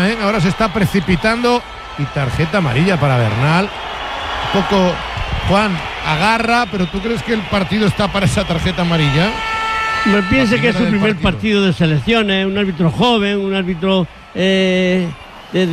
Ahora se está precipitando y tarjeta amarilla para Bernal. Un poco, Juan, agarra, pero ¿tú crees que el partido está para esa tarjeta amarilla? Me piensa que es su primer partido de selecciones, un árbitro joven, un árbitro